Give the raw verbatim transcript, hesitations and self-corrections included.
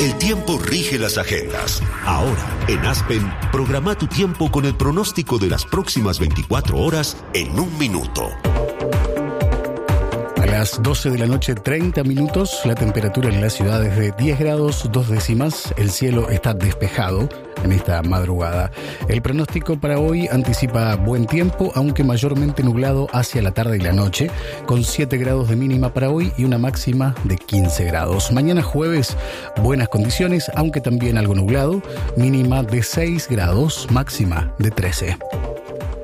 El tiempo rige las agendas. Ahora, en Aspen, programa tu tiempo con el pronóstico de las próximas veinticuatro horas en un minuto. A las doce de la noche, treinta minutos, la temperatura en la ciudad es de diez grados, dos décimas. El cielo está despejado en esta madrugada. El pronóstico para hoy anticipa buen tiempo, aunque mayormente nublado hacia la tarde y la noche, con siete grados de mínima para hoy y una máxima de quince grados. Mañana jueves, buenas condiciones, aunque también algo nublado, mínima de seis grados, máxima de trece.